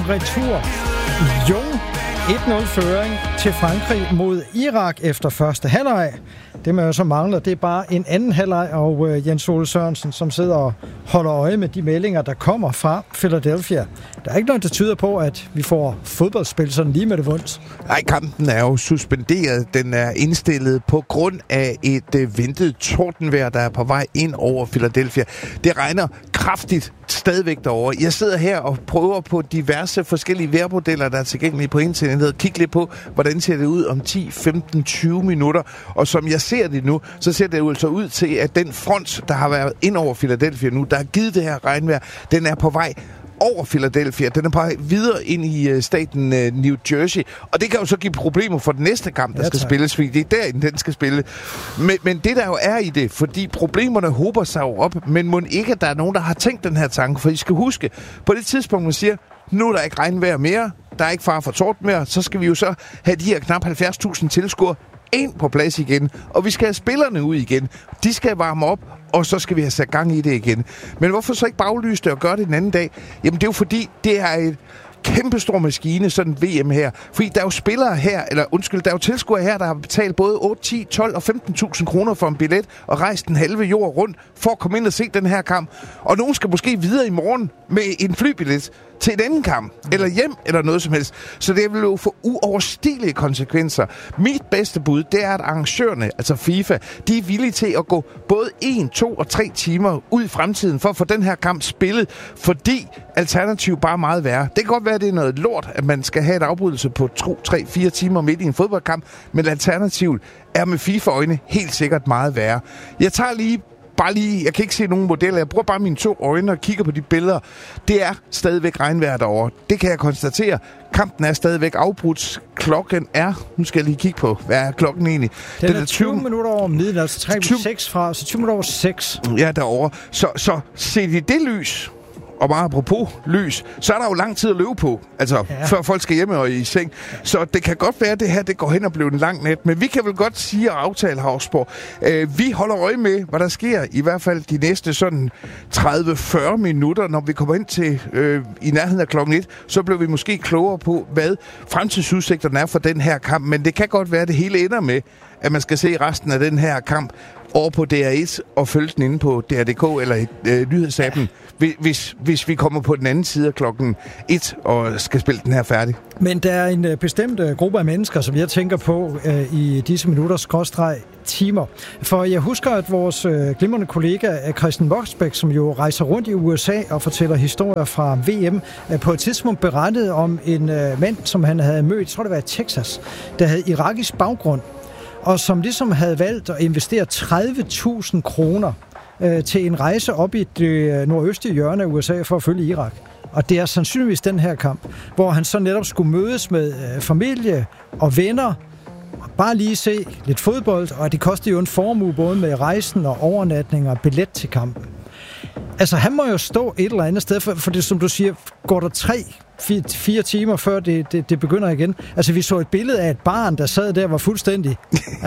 retur. Jung 1-0-føring til Frankrig mod Irak efter første halvleg. Det man jo så mangler, det er bare en anden halvleg, og Jens Ole Sørensen, som sidder og holder øje med de meldinger, der kommer fra Philadelphia. Der er ikke noget, der tyder på, at vi får fodboldspil sådan lige med det vundt. Nej, kampen er jo suspenderet. Den er indstillet på grund af et ventet tordenvejr, der er på vej ind over Philadelphia. Det regner kraftigt stadigvæk derovre. Jeg sidder her og prøver på diverse forskellige vejrmodeller, der er tilgængelige på internettet. Kig lidt på, hvordan ser det ud om 10, 15, 20 minutter. Og som jeg ser det nu, så ser det jo altså ud til, at den front, der har været ind over Philadelphia nu, der har givet det her regnvejr, den er på vej over Philadelphia. Den er på vej videre ind i staten New Jersey. Og det kan jo så give problemer for den næste kamp, der skal spilles, fordi det er derinde, den skal spille. Men det der jo er i det, fordi problemerne hober sig jo op, men må ikke, at der er nogen, der har tænkt den her tanke. For I skal huske, på det tidspunkt, man siger, nu er der ikke regnvejr mere, der er ikke fare for torden mere, så skal vi jo så have de her knap 70.000 tilskuere ind på plads igen, og vi skal have spillerne ud igen. De skal varme op, og så skal vi have sat gang i det igen. Men hvorfor så ikke baglyse det og gøre det den anden dag? Jamen det er jo fordi, det er et kæmpestor maskine, sådan VM her. Fordi der er jo spillere her, der er jo tilskuere her, der har betalt både 8, 10, 12 og 15.000 kroner for en billet og rejst den halve jord rundt for at komme ind og se den her kamp. Og nogen skal måske videre i morgen med en flybillet til en anden kamp, eller hjem, eller noget som helst. Så det vil jo få uoverstigelige konsekvenser. Mit bedste bud, det er, at arrangørerne, altså FIFA, de er villige til at gå både 1, 2 og 3 timer ud i fremtiden for at få den her kamp spillet, fordi alternativ bare er meget værre. Det kan godt være, at det er noget lort, at man skal have et afbrydelse på 2, 3, 4 timer midt i en fodboldkamp, men alternativet er med FIFA-øjne helt sikkert meget værre. Jeg tager jeg kan ikke se nogen modeller. Jeg bruger bare mine 2 øjne og kigger på de billeder. Det er stadigvæk regnvejr derovre. Det kan jeg konstatere. Kampen er stadigvæk afbrudt. Klokken er... Nu skal jeg lige kigge på, hvad er klokken egentlig? Den er 20 minutter over midten, altså 6 fra, så 20 minutter over 6. Ja, derovre. Så set i det lys, og meget apropos lys, så er der jo lang tid at løbe på, før folk skal hjemme og i seng. Så det kan godt være, at det her det går hen og bliver en lang nat, men vi kan vel godt sige og aftale, Havsborg. Vi holder øje med, hvad der sker, i hvert fald de næste sådan 30-40 minutter, når vi kommer ind til i nærheden af klokken 1, så bliver vi måske klogere på, hvad fremtidsudsigterne er for den her kamp, men det kan godt være, at det hele ender med, at man skal se resten af den her kamp over på DR1 og følge den inde på DR.dk eller nyhedsappen, hvis vi kommer på den anden side af klokken 1 og skal spille den her færdig. Men der er en bestemt gruppe af mennesker, som jeg tænker på i disse minutter/timer. For jeg husker, at vores glimrende kollega Christian Voksbæk, som jo rejser rundt i USA og fortæller historier fra VM, på et tidspunkt berettede om en mand, som han havde mødt, jeg tror det var i Texas, der havde irakisk baggrund, og som ligesom havde valgt at investere 30.000 kroner til en rejse op i det nordøstlige hjørne af USA for at følge Irak. Og det er sandsynligvis den her kamp, hvor han så netop skulle mødes med familie og venner, og bare lige se lidt fodbold, og det koster jo en formue både med rejsen og overnatning og billet til kampen. Altså, han må jo stå et eller andet sted, for det, som du siger, går der 3-4 timer, før det begynder igen. Altså, vi så et billede af et barn, der sad der, var fuldstændig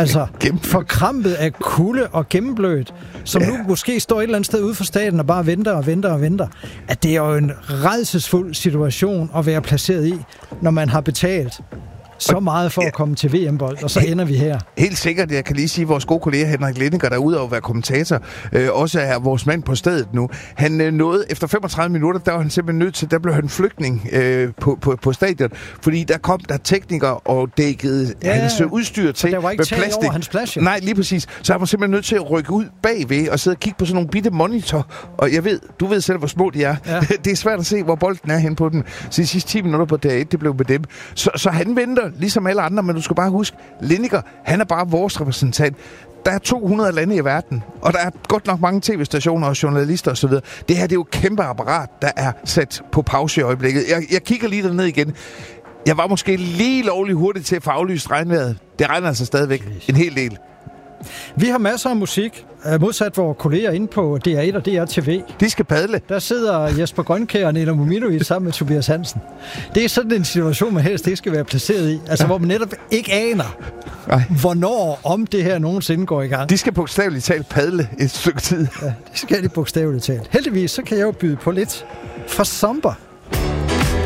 forkrampet af kulde og gennemblødt, som nu måske står et eller andet sted ude for staten og bare venter. At det er jo en rædselsfuld situation at være placeret i, når man har betalt så meget for at komme til VM-bold, og så ender vi her. Helt sikkert. Jeg kan lige sige, at vores gode kollega Henrik Lindinger, der er ude over at være kommentator, også er vores mand på stedet nu. Han nåede, efter 35 minutter, der var han simpelthen nødt til, der blev han flygtning på stadion, fordi der kom der teknikere og dækkede hans udstyr til der var ikke tag over hans plads. Nej, lige præcis. Så han var simpelthen nødt til at rykke ud bagved og sidde og kigge på sådan nogle bitte monitor. Og du ved selv, hvor små de er. Ja. Det er svært at se, hvor bolden er hen på den. Så de sidste 10 minutter på DR1, det blev med dem. Så han venter ligesom alle andre, men du skal bare huske, Lindinger, han er bare vores repræsentant. Der er 200 lande i verden, og der er godt nok mange tv-stationer og journalister osv. Det her, det er jo et kæmpe apparat, der er sat på pause i øjeblikket. Jeg kigger lige derned igen. Jeg var måske lige lovlig hurtigt til at få aflyst regnvejret. Det regner altså stadigvæk en hel del. Vi har masser af musik, modsat vores kolleger inde på DR1 og DR-TV. De skal padle. Der sidder Jesper Grønkjær og Nina Mominovic sammen med Tobias Hansen. Det er sådan en situation, man helst ikke skal være placeret i. Altså, hvor man netop ikke aner, hvornår om det her nogensinde går i gang. De skal bogstaveligt talt padle et stykke tid. Ja, det skal de bogstaveligt talt. Heldigvis, så kan jeg jo byde på lidt fra Somber.